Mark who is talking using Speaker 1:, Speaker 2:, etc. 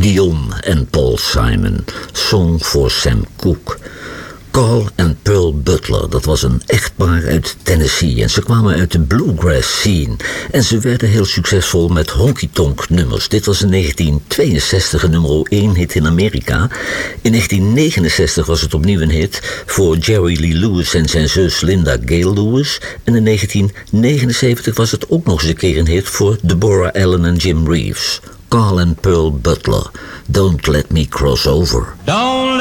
Speaker 1: Dion en Paul Simon, Song voor Sam Cooke. Carl en Pearl Butler, dat was een echtpaar uit Tennessee en ze kwamen uit de bluegrass scene. En ze werden heel succesvol met honky-tonk nummers. Dit was in 1962 een nummer 1 hit in Amerika. In 1969 was het opnieuw een hit voor Jerry Lee Lewis en zijn zus Linda Gail Lewis. En in 1979 was het ook nog eens een keer een hit voor Deborah Allen en Jim Reeves. Carl en Pearl Butler, Don't Let Me Cross Over.
Speaker 2: Don't